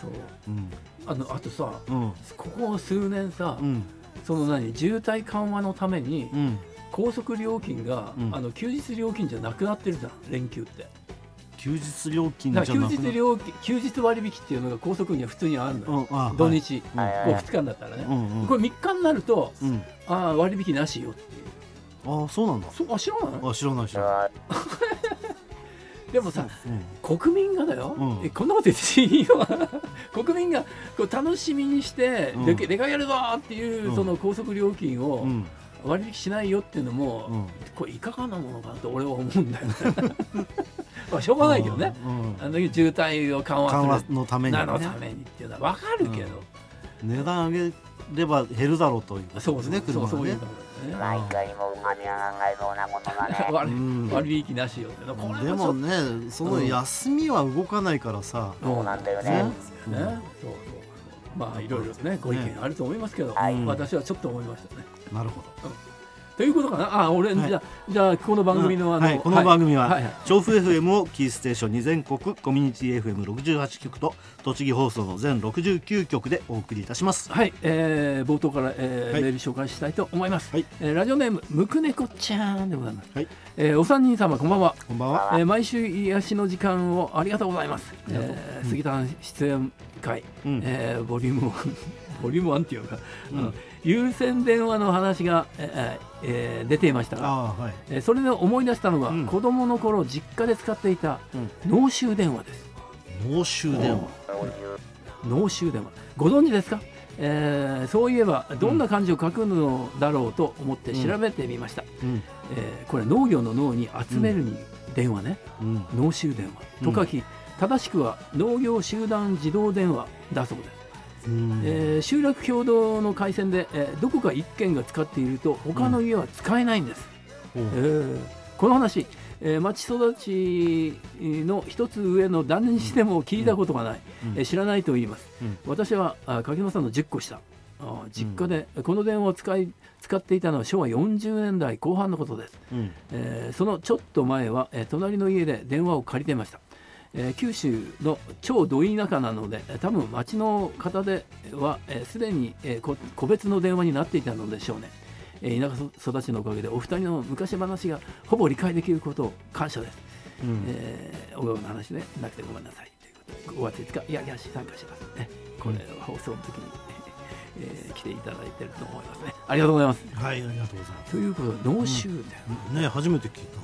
そう、 うん、 あとさ、 うん、 ここ数年さ、 うん、 その渋滞緩和のために、 うん、 高速料金が、 うん、 休日料金じゃなくなってるじゃん、連休って。 休日料金じゃなくな休日割引っていうのが高速には普通にあるのよ、 うん、 土日、 はい、 こう2日だったらね、 うんうん、 これ3日になると、 うん、 割引なしよっていう。 ああそうなんだ。 知らない？ 知らない知らないでもさ、 うん、 国民がだよ、 うん、 こんなこと言っていいよ国民がこう楽しみにして、 うん、 でかやるぞっていう、その高速料金を割引しないよっていうのも、 うん、 これいかがなものかなと俺は思うんだよねまあしょうがないけどね、渋滞を緩和するのために、ね、 のためにっていうのは分かるけど、 値段上げれば減るだろうということですね、車がね。 毎回もう間に合わないようなものがね割引なしよって。 でもね、その休みは動かないからさ、 そうなんだよね。 そうまあいろいろねご意見あると思いますけど、私はちょっと思いましたね。 なるほど。 ということかな。俺、じゃあこの番組のこの番組は調布 FM をキーステーションに全国コミュニティ FM68 局と栃木放送の全69局でお送りいたします。 はい、冒頭から、メール紹介したいと思います。ラジオネームむくねこちゃんでございます。お三人様こんばんは。 こんばんは。 毎週癒しの時間をありがとうございます。杉田出演会、ボリューム1っていうか、有線電話の話が、出ていましたが、それで思い出したのが、子供の頃実家で使っていた濃州電話です。 濃州電話。 濃州電話ご存知ですか？そういえばどんな漢字を書くのだろうと思って調べてみました。これ農業の農に集めるに電話ね、濃州電話と書き、正しくは農業集団自動電話だそうです。集落共同の回線で、どこか1軒が使っていると他の家は使えないんです。この話、町育ちの一つ上の男子しても聞いたことがない、知らないと言います。私は柿野さんの10個下、実家でこの電話を使っていたのは昭和40年代後半のことです。そのちょっと前は、隣の家で電話を借りていました。九州の超ど田舎なので多分町の方ではすでに個別の電話になっていたのでしょうね。田舎育ちのおかげでお二人の昔話がほぼ理解できることを感謝です。おの話でなくてごめんなさいということで5月5日いや参加しますね。これ放送の時に、来ていただいていると思いますね。ありがとうございます。 はい、ありがとうございます。 ということで濃州ね、初めて聞いた。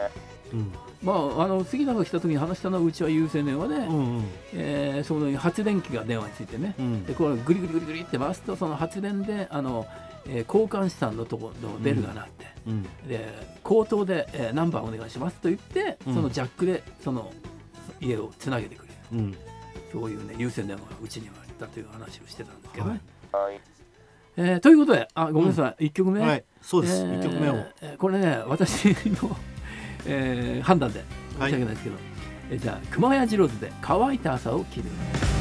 杉田が来た時に話したのはうちは有線電話で、その発電機が電話についてね、でこれグリグリグリグリって回すとその発電で交換手さんのところのベルが鳴って、で口頭で、ナンバーお願いしますと言って、そのジャックでその家をつなげてくれる、そういうね有線電話がうちにはあったという話をしてたんですけどね。ということでごめんなさい、1曲目、 そうです、1曲目をこれね私の判断で申し訳ないですけど、じゃあ熊谷次郎図で乾いた朝を切る。